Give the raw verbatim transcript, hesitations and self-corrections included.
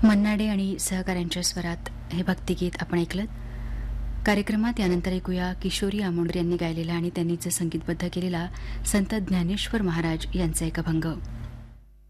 मन्नाडे आणि सहकाऱ्यांच्या स्वरात हे भक्तिगीत आपण ऐकलं. कार्यक्रमात यानंतर ऐकूया किशोरी आमोणकर यांनी गायलेला आणि त्यांनीच संगीतबद्ध केलेला संत ज्ञानेश्वर महाराज यांचा एक अभंग.